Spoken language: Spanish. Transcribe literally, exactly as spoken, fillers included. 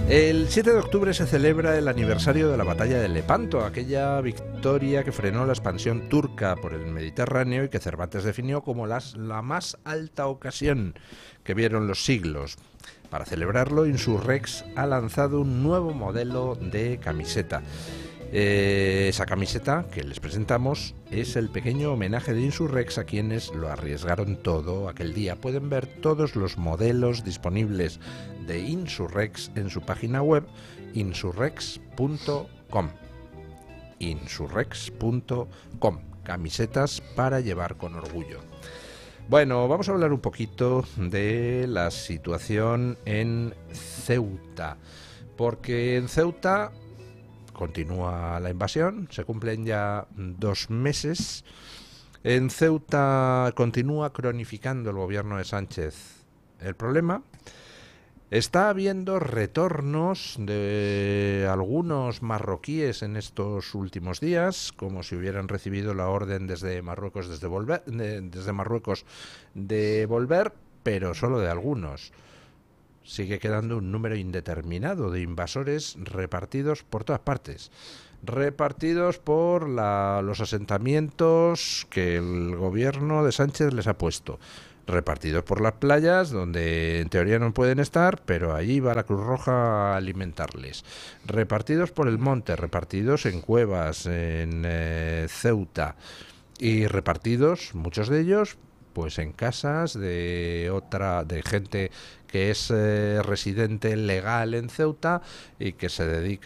El siete de octubre se celebra el aniversario de la batalla de Lepanto, aquella victoria que frenó la expansión turca por el Mediterráneo y que Cervantes definió como las, la más alta ocasión que vieron los siglos. Para celebrarlo, Insurrex ha lanzado un nuevo modelo de camiseta. Eh, esa camiseta que les presentamos es el pequeño homenaje de Insurrex a quienes lo arriesgaron todo aquel día. Pueden ver todos los modelos disponibles de Insurrex en su página web insurrex punto com. insurrex punto com. Camisetas para llevar con orgullo. Bueno, vamos a hablar un poquito de la situación en Ceuta, porque en Ceuta continúa la invasión, se cumplen ya dos meses. En Ceuta continúa cronificando el gobierno de Sánchez el problema. Está habiendo retornos de algunos marroquíes en estos últimos días, como si hubieran recibido la orden desde Marruecos, desde, volver, de, desde Marruecos de volver, pero solo de algunos. Sigue quedando un número indeterminado de invasores repartidos por todas partes, repartidos por la, los asentamientos que el gobierno de Sánchez les ha puesto, repartidos por las playas donde en teoría no pueden estar, pero allí va la Cruz Roja a alimentarles, repartidos por el monte, repartidos en cuevas, en eh, Ceuta, y repartidos, muchos de ellos, pues en casas de otra de gente que es eh, residente legal en Ceuta y que se dedica